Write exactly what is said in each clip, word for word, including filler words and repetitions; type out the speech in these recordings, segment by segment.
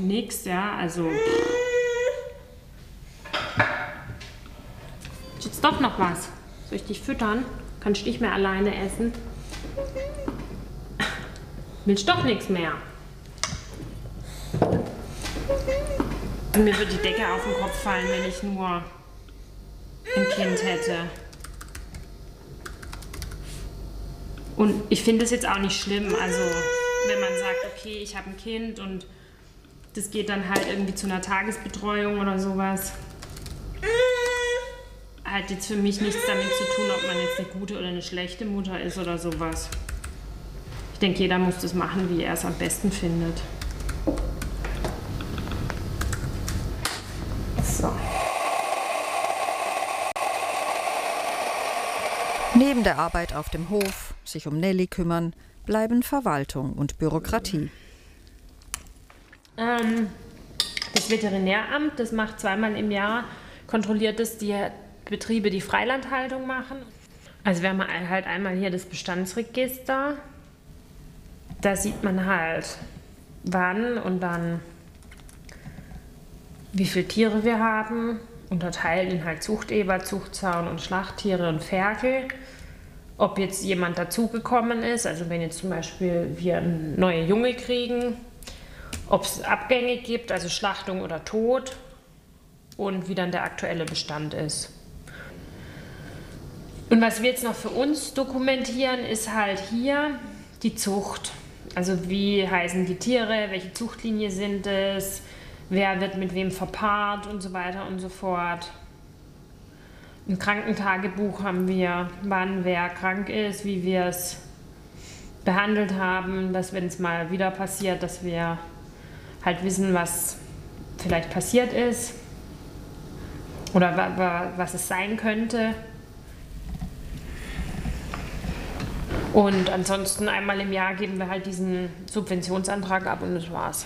und nix, ja, also... Ist jetzt doch noch was. Soll ich dich füttern? Kannst du nicht mehr alleine essen? Willst doch nichts mehr. Mir würde die Decke auf den Kopf fallen, wenn ich nur ein Kind hätte. Und ich finde es jetzt auch nicht schlimm, also wenn man sagt, okay, ich habe ein Kind und das geht dann halt irgendwie zu einer Tagesbetreuung oder sowas. Hat jetzt für mich nichts damit zu tun, ob man jetzt eine gute oder eine schlechte Mutter ist oder sowas. Ich denke, jeder muss das machen, wie er es am besten findet. So. Neben der Arbeit auf dem Hof, sich um Nelly kümmern, bleiben Verwaltung und Bürokratie. Ähm, das Veterinäramt, das macht zweimal im Jahr, kontrolliert es die Betriebe, die Freilandhaltung machen. Also wir haben halt einmal hier das Bestandsregister. Da sieht man halt, wann und dann, wie viele Tiere wir haben. Unterteilt in halt Zuchteber, Zuchtzaun und Schlachttiere und Ferkel. Ob jetzt jemand dazugekommen ist, also wenn jetzt zum Beispiel wir neue Junge kriegen, ob es Abgänge gibt, also Schlachtung oder Tod und wie dann der aktuelle Bestand ist. Und was wir jetzt noch für uns dokumentieren, ist halt hier die Zucht. Also wie heißen die Tiere, welche Zuchtlinie sind es, wer wird mit wem verpaart und so weiter und so fort. Ein Krankentagebuch haben wir, wann wer krank ist, wie wir es behandelt haben, dass wenn es mal wieder passiert, dass wir halt wissen, was vielleicht passiert ist oder wa wa was es sein könnte. Und ansonsten einmal im Jahr geben wir halt diesen Subventionsantrag ab und das war's.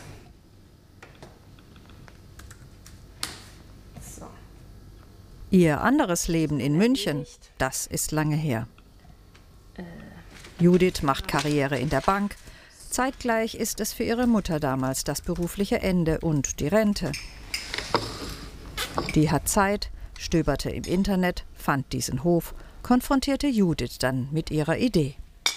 So. Ihr anderes Leben in München, das ist lange her. Judith macht Karriere in der Bank. Zeitgleich ist es für ihre Mutter damals das berufliche Ende und die Rente. Die hat Zeit, stöberte im Internet, fand diesen Hof, konfrontierte Judith dann mit ihrer Idee.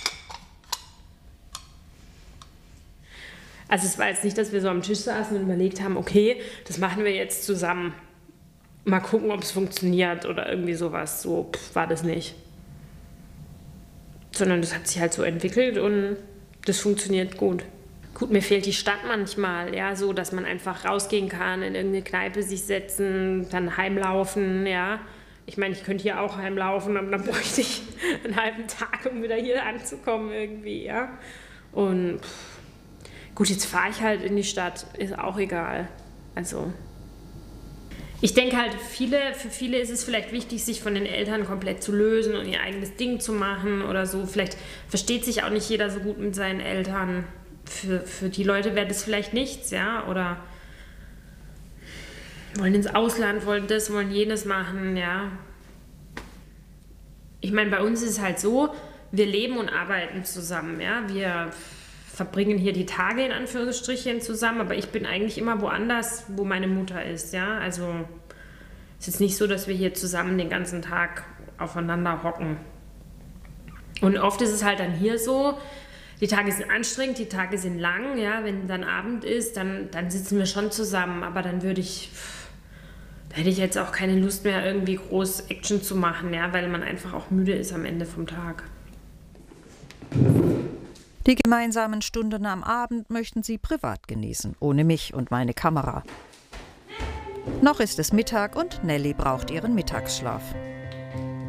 Also es war jetzt nicht, dass wir so am Tisch saßen und überlegt haben, okay, das machen wir jetzt zusammen. Mal gucken, ob es funktioniert oder irgendwie sowas. So pff, war das nicht. Sondern das hat sich halt so entwickelt und das funktioniert gut. Gut, mir fehlt die Stadt manchmal, ja, so, dass man einfach rausgehen kann, in irgendeine Kneipe sich setzen, dann heimlaufen, ja. Ich meine, ich könnte hier auch heimlaufen, aber dann bräuchte ich einen halben Tag, um wieder hier anzukommen irgendwie, ja. Und pff, gut, jetzt fahre ich halt in die Stadt, ist auch egal. Also, ich denke halt, viele, für viele ist es vielleicht wichtig, sich von den Eltern komplett zu lösen und ihr eigenes Ding zu machen oder so. Vielleicht versteht sich auch nicht jeder so gut mit seinen Eltern. Für, für die Leute wäre das vielleicht nichts, ja, oder wollen ins Ausland, wollen das, wollen jenes machen, ja. Ich meine, bei uns ist es halt so, wir leben und arbeiten zusammen, ja. Wir verbringen hier die Tage in Anführungsstrichen zusammen, aber ich bin eigentlich immer woanders, wo meine Mutter ist, ja. Also es ist jetzt nicht so, dass wir hier zusammen den ganzen Tag aufeinander hocken. Und oft ist es halt dann hier so, die Tage sind anstrengend, die Tage sind lang, ja, wenn dann Abend ist, dann, dann sitzen wir schon zusammen, aber dann würde ich, da hätte ich jetzt auch keine Lust mehr, irgendwie groß Action zu machen, ja, weil man einfach auch müde ist am Ende vom Tag. Die gemeinsamen Stunden am Abend möchten sie privat genießen, ohne mich und meine Kamera. Noch ist es Mittag und Nelly braucht ihren Mittagsschlaf.